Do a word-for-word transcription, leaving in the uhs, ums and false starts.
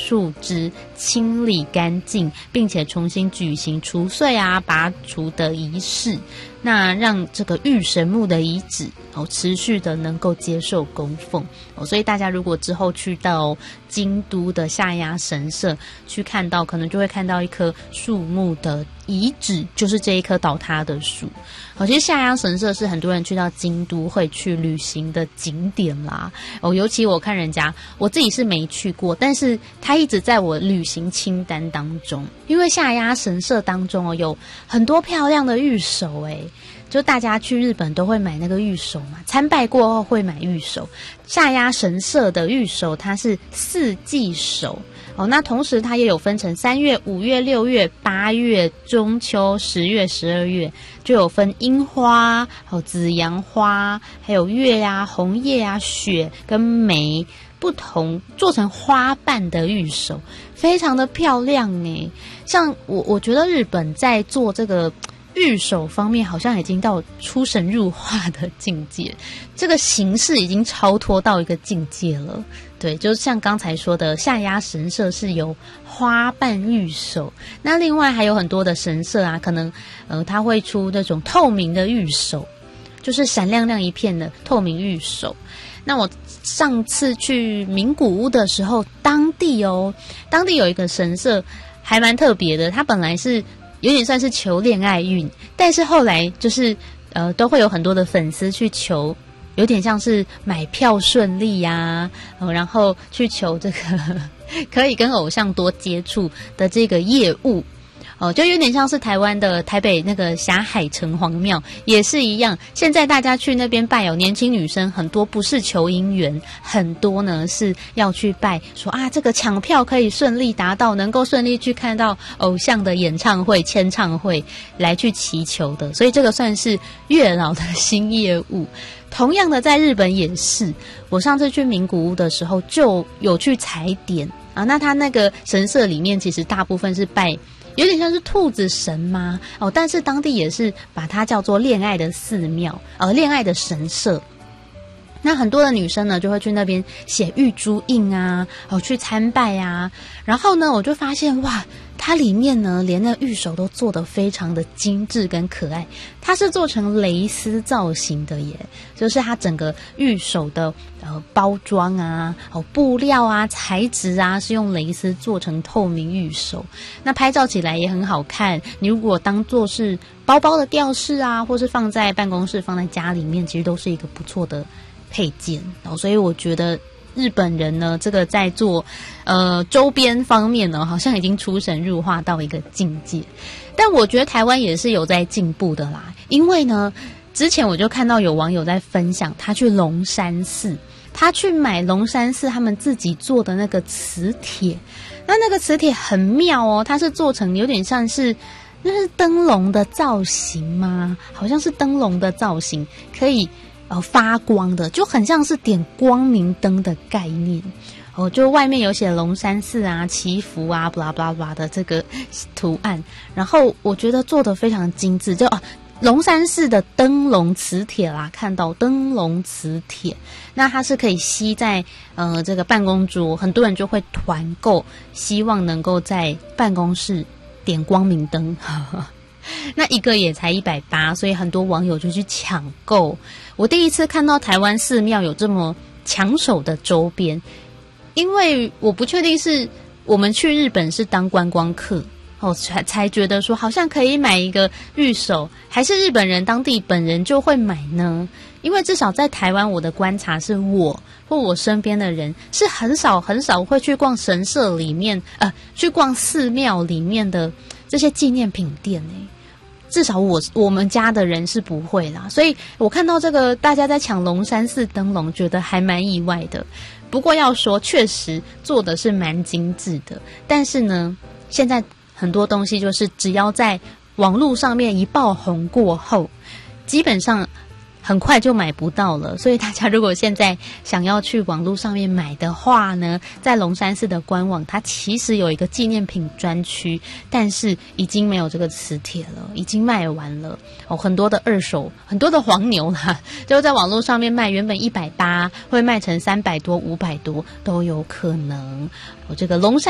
树枝清理干净，并且重新举行除祟啊、拔除的仪式，那让这个玉神木的遗址哦持续的能够接受供奉哦。所以大家如果之后去到京都的下鸭神社去看到，可能就会看到一棵树木的遗址，就是这一棵倒塌的树。哦，其实下鸭神社是很多人去到京都会去旅行的景点啦。哦，尤其我看人家，我自己是没去过，但是它一直在我旅行清单当中。因为下鸭神社当中哦有很多漂亮的玉手诶。就大家去日本都会买那个玉手嘛，参拜过后会买玉手。下鸭神社的玉手它是四季手哦，那同时它也有分成三月、五月、六月、八月、中秋、十月、十二月，就有分樱花、哦紫阳花，还有月啊、红叶啊、雪跟梅不同做成花瓣的玉手，非常的漂亮诶。像我我觉得日本在做这个玉手方面好像已经到出神入化的境界，这个形式已经超脱到一个境界了。对，就是像刚才说的下鸭神社是有花瓣玉手，那另外还有很多的神社啊，可能呃它会出那种透明的玉手，就是闪亮亮一片的透明玉手。那我上次去名古屋的时候，当地哦当地有一个神社还蛮特别的，它本来是有点算是求恋爱运，但是后来就是呃都会有很多的粉丝去求，有点像是买票顺利呀、啊呃，然后去求这个可以跟偶像多接触的这个业务。哦，就有点像是台湾的台北那个霞海城隍庙也是一样，现在大家去那边拜哦，年轻女生很多不是求姻缘，很多呢是要去拜说啊这个抢票可以顺利达到，能够顺利去看到偶像的演唱会签唱会来去祈求的，所以这个算是月老的新业务。同样的在日本也是，我上次去名古屋的时候就有去踩点啊，那他那个神社里面其实大部分是拜有点像是兔子神吗？哦，但是当地也是把它叫做恋爱的寺庙，呃，恋爱的神社。那很多的女生呢，就会去那边写玉珠印啊，哦，去参拜啊。然后呢，我就发现哇，它里面呢，连那玉手都做得非常的精致跟可爱。它是做成蕾丝造型的耶，就是它整个玉手的呃包装啊、哦布料啊、材质啊，是用蕾丝做成透明玉手。那拍照起来也很好看。你如果当做是包包的吊饰啊，或是放在办公室、放在家里面，其实都是一个不错的配件哦。所以我觉得日本人呢，这个在做呃周边方面呢，好像已经出神入化到一个境界。但我觉得台湾也是有在进步的啦，因为呢，之前我就看到有网友在分享，他去龙山寺，他去买龙山寺他们自己做的那个磁铁，那那个磁铁很妙哦，它是做成有点像是那是灯笼的造型吗？好像是灯笼的造型，可以呃发光的，就很像是点光明灯的概念。哦，就外面有写龙山寺啊、祈福啊、blah blah blah的这个图案，然后我觉得做得非常精致。就啊，龙山寺的灯笼磁铁啦，看到灯笼磁铁，那它是可以吸在呃这个办公桌，很多人就会团购，希望能够在办公室点光明灯。那一个也才一百八，所以很多网友就去抢购。我第一次看到台湾寺庙有这么抢手的周边。因为我不确定是我们去日本是当观光客哦，才才觉得说好像可以买一个玉手，还是日本人当地本人就会买呢？因为至少在台湾，我的观察是我或我身边的人是很少很少会去逛神社里面，呃，去逛寺庙里面的这些纪念品店诶。至少我我们家的人是不会啦，所以我看到这个大家在抢龙山寺灯笼，觉得还蛮意外的。不过要说，确实做的是蛮精致的，但是呢，现在很多东西就是只要在网络上面一爆红过后，基本上很快就买不到了。所以大家如果现在想要去网络上面买的话呢，在龙山寺的官网，它其实有一个纪念品专区，但是已经没有这个磁铁了，已经卖完了哦。很多的二手，很多的黄牛啦，就在网络上面卖，原本一百八会卖成三百多、五百多都有可能。哦，这个龙山